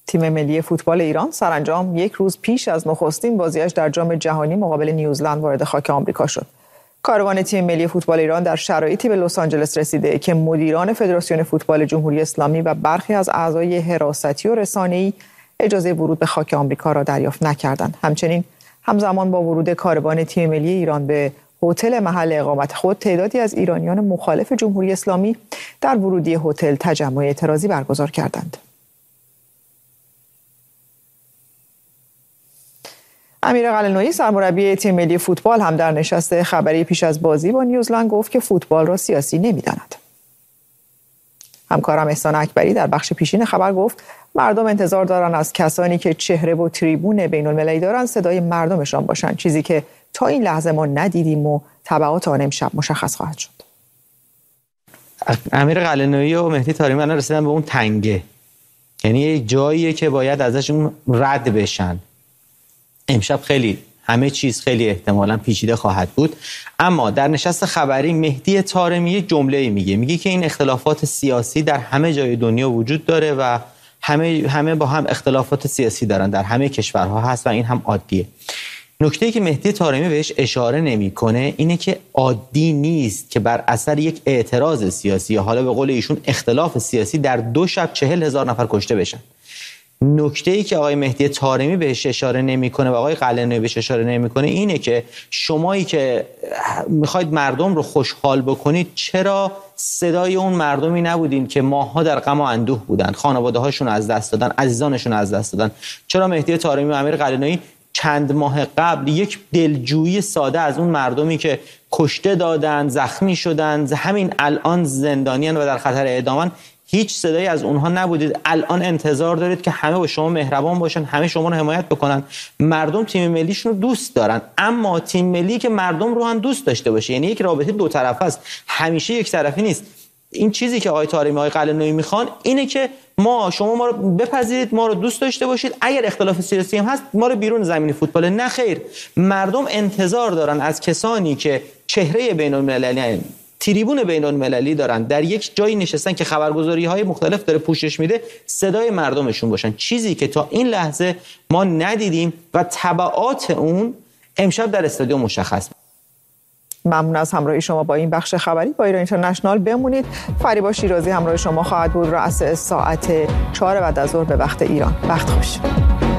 تیم ملی فوتبال ایران سرانجام یک روز پیش از نخستین بازیش در جام جهانی مقابل نیوزلند وارد خاک آمریکا شد. کاروان تیم ملی فوتبال ایران در شرایطی به لس آنجلس رسیده که مدیران فدراسیون فوتبال جمهوری اسلامی و برخی از اعضای حراستی و رسانه‌ای اجازه ورود به خاک آمریکا را دریافت نکردند. همچنین همزمان با ورود کاروان تیم ملی ایران به هتل محل اقامت خود، تعدادی از ایرانیان مخالف جمهوری اسلامی در ورودی هتل تجمع اعتراضی برگزار کردند. امیر قلعه‌نویی سرمربی تیم ملی فوتبال هم در نشست خبری پیش از بازی با نیوزلند گفت که فوتبال را سیاسی نمی‌داند. همکارم احسان اکبری در بخش پیشین خبر گفت مردم انتظار دارند از کسانی که چهره و تریبون بین‌المللی دارند صدای مردمشان باشند، چیزی که تا این لحظه ما ندیدیم و تبعات آن امشب مشخص خواهد شد. امیر قلعه‌نویی و مهدی طارمی الان رسیدن به اون تنگه، یعنی یک جاییه که باید ازشون رد بشن. امشب خیلی همه چیز خیلی احتمالاً پیچیده خواهد بود، اما در نشست خبری مهدی طارمی یک جمله‌ای میگه که این اختلافات سیاسی در همه جای دنیا وجود داره و همه با هم اختلافات سیاسی دارن، در همه کشورها هست و این هم عادیه. نکته‌ای که مهدی طارمی بهش اشاره نمی‌کنه اینه که عادی نیست که بر اثر یک اعتراض سیاسی یا حالا به قول ایشون اختلاف سیاسی در 2 شب 40,000 نفر کشته بشن. نکته‌ای که آقای مهدی طارمی بهش اشاره نمی‌کنه و آقای قلعه‌نویی بهش اشاره نمی‌کنه اینه که شمایی که می‌خواید مردم رو خوشحال بکنید، چرا صدای اون مردمی نبودین که ماه‌ها در غم و اندوه بودن، خانواده‌هاشون از دست دادن، عزیزانشون از دست دادن؟ چرا مهدی طارمی و امیر قلعه‌نویی چند ماه قبل یک دلجویی ساده از اون مردمی که کشته دادن، زخمی شدن، همین الان زندانیان و در خطر اعدامن، هیچ صدایی از اونها نبودید؟ الان انتظار دارید که همه با شما مهربان باشن، همه شما رو حمایت بکنن. مردم تیم ملیشون رو دوست دارن، اما تیم ملی که مردم رو هم دوست داشته باشه، یعنی یک رابطه دو طرفه است، همیشه یک طرفی نیست. این چیزی که آقای طارمی و آقای قلعه‌نویی میخوان اینه که شما ما رو بپذیرید، ما رو دوست داشته باشید، اگر اختلاف سیاسی هم هست ما رو بیرون زمین فوتبال. نه خیر، مردم انتظار دارن از کسانی که چهره بین‌المللی، تریبون بین‌المللی دارن، در یک جایی نشستن که خبرگزاری‌های مختلف داره پوشش میده، صدای مردمشون باشن، چیزی که تا این لحظه ما ندیدیم و تبعات اون امشب در استادیوم مشخص. ممنون از همراهی شما با این بخش خبری با ایران اینترنشنال. بمونید. فریبا شیرازی همراه شما خواهد بود. رأس ساعت 4 بعد از ظهر به وقت ایران. وقت خوش.